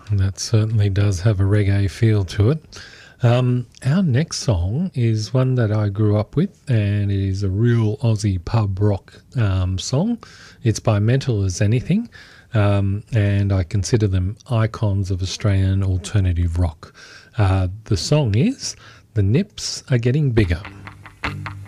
That certainly does have a reggae feel to it. Our next song is one that I grew up with, and it is a real Aussie pub rock song. It's by Mental as Anything, and I consider them icons of Australian alternative rock. The song is The Nips Are Getting Bigger.